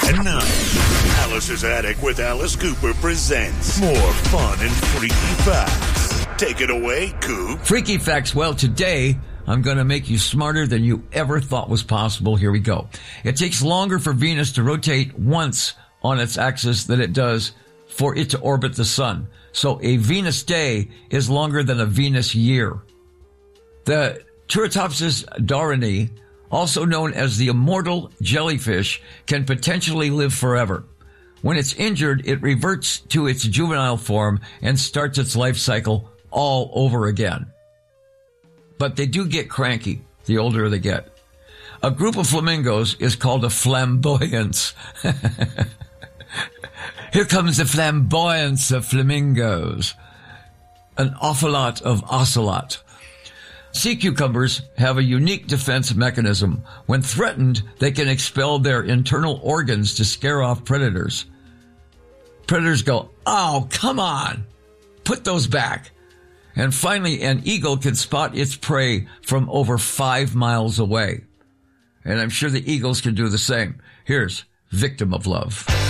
And now, Alice's Attic with Alice Cooper presents more fun and freaky facts. Take it away, Coop. Freaky facts. Well, today I'm going to make you smarter than you ever thought was possible. Here we go. It takes longer for Venus to rotate once on its axis than it does for it to orbit the sun. So a Venus day is longer than a Venus year. The Turritopsis dohrnii, also known as the immortal jellyfish, can potentially live forever. When it's injured, it reverts to its juvenile form and starts its life cycle all over again. But they do get cranky the older they get. A group of flamingos is called a flamboyance. Here comes the flamboyance of flamingos. An awful lot of ocelot. Sea cucumbers have a unique defense mechanism. When threatened, they can expel their internal organs to scare off predators. Predators go, "Oh, come on, put those back." And finally, an eagle can spot its prey from over 5 miles away. And I'm sure the eagles can do the same. Here's Victim of Love.